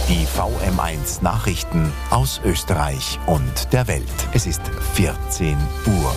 Die VM1 Nachrichten aus Österreich und der Welt. Es ist 14 Uhr.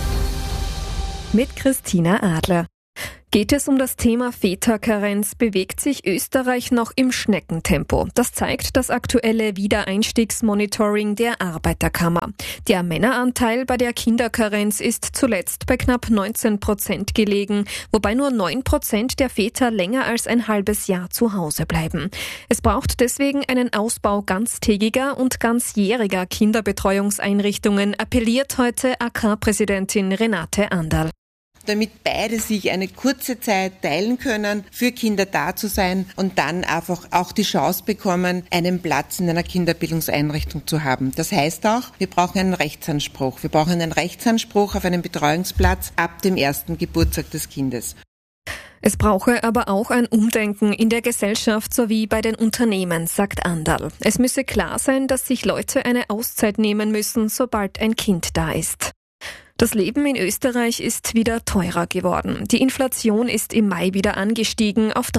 Mit Christina Adler. Geht es um das Thema Väterkarenz, bewegt sich Österreich noch im Schneckentempo. Das zeigt das aktuelle Wiedereinstiegsmonitoring der Arbeiterkammer. Der Männeranteil bei der Kinderkarenz ist zuletzt bei knapp 19% gelegen, wobei nur 9% der Väter länger als ein halbes Jahr zu Hause bleiben. Es braucht deswegen einen Ausbau ganztägiger und ganzjähriger Kinderbetreuungseinrichtungen, appelliert heute AK-Präsidentin Renate Anderl. Damit beide sich eine kurze Zeit teilen können, für Kinder da zu sein und dann einfach auch die Chance bekommen, einen Platz in einer Kinderbildungseinrichtung zu haben. Das heißt auch, wir brauchen einen Rechtsanspruch. Wir brauchen einen Rechtsanspruch auf einen Betreuungsplatz ab dem ersten Geburtstag des Kindes. Es brauche aber auch ein Umdenken in der Gesellschaft sowie bei den Unternehmen, sagt Anderl. Es müsse klar sein, dass sich Leute eine Auszeit nehmen müssen, sobald ein Kind da ist. Das Leben in Österreich ist wieder teurer geworden. Die Inflation ist im Mai wieder angestiegen auf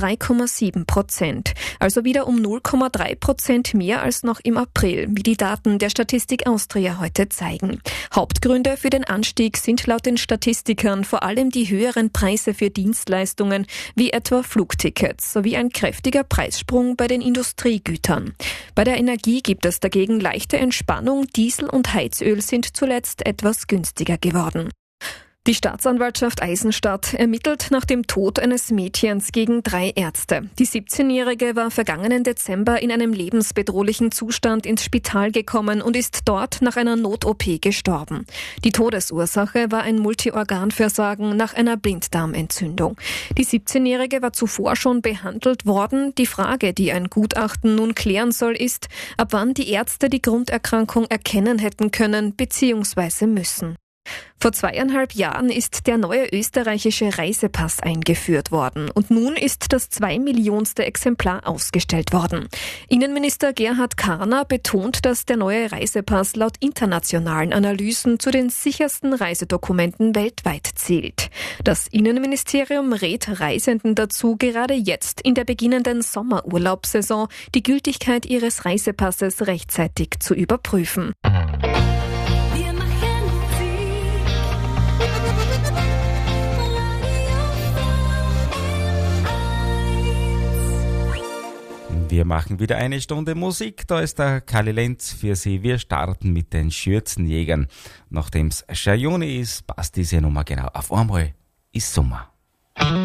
3,7%, also wieder um 0,3% mehr als noch im April, wie die Daten der Statistik Austria heute zeigen. Hauptgründe für den Anstieg sind laut den Statistikern vor allem die höheren Preise für Dienstleistungen, wie etwa Flugtickets, sowie ein kräftiger Preissprung bei den Industriegütern. Bei der Energie gibt es dagegen leichte Entspannung. Diesel und Heizöl sind zuletzt etwas günstiger geworden. Die Staatsanwaltschaft Eisenstadt ermittelt nach dem Tod eines Mädchens gegen 3 Ärzte. Die 17-Jährige war vergangenen Dezember in einem lebensbedrohlichen Zustand ins Spital gekommen und ist dort nach einer Not-OP gestorben. Die Todesursache war ein Multiorganversagen nach einer Blinddarmentzündung. Die 17-Jährige war zuvor schon behandelt worden. Die Frage, die ein Gutachten nun klären soll, ist, ab wann die Ärzte die Grunderkrankung erkennen hätten können bzw. müssen. Vor 2,5 Jahren ist der neue österreichische Reisepass eingeführt worden und nun ist das 2 Millionste Exemplar ausgestellt worden. Innenminister Gerhard Karner betont, dass der neue Reisepass laut internationalen Analysen zu den sichersten Reisedokumenten weltweit zählt. Das Innenministerium rät Reisenden dazu, gerade jetzt in der beginnenden Sommerurlaubssaison die Gültigkeit ihres Reisepasses rechtzeitig zu überprüfen. Wir machen wieder eine Stunde Musik. Da ist der Kali Lenz für Sie. Wir starten mit den Schürzenjägern. Nachdem es schon Juni ist, passt diese Nummer genau. Auf einmal ist Sommer.